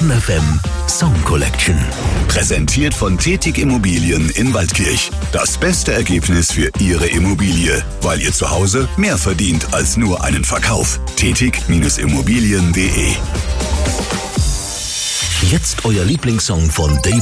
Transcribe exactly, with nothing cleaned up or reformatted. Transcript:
Fun F M Song Collection. Präsentiert von Tetig Immobilien in Waldkirch. Das beste Ergebnis für Ihre Immobilie, weil ihr zu Hause mehr verdient als nur einen Verkauf. Tetig Immobilien punkt de. Jetzt euer Lieblingssong von David